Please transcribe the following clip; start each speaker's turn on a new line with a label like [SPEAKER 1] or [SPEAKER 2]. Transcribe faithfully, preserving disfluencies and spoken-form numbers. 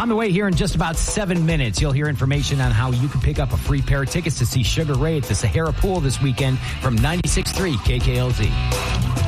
[SPEAKER 1] On the way here in just about seven minutes, you'll hear information on how you can pick up a free pair of tickets to see Sugar Ray at the Sahara Pool this weekend from ninety-six point three K K L Z.